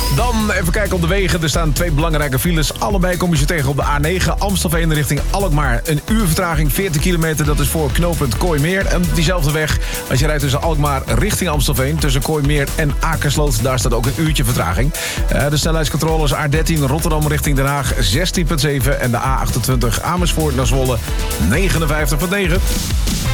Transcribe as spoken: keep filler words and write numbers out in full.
Dan even kijken op de wegen. Er staan twee belangrijke files. Allebei kom je ze tegen op de A negen. Amstelveen richting Alkmaar. Een uur vertraging, veertig kilometer. Dat is voor knooppunt Kooimeer. En diezelfde weg, als je rijdt tussen Alkmaar richting Amstelveen... tussen Kooimeer en Akersloot, daar staat ook een uurtje vertraging. Uh, de snelheidscontroles A dertien Rotterdam richting Den Haag zestien komma zeven... en de A achtentwintig Amersfoort naar Zwolle negenenvijftig komma negen.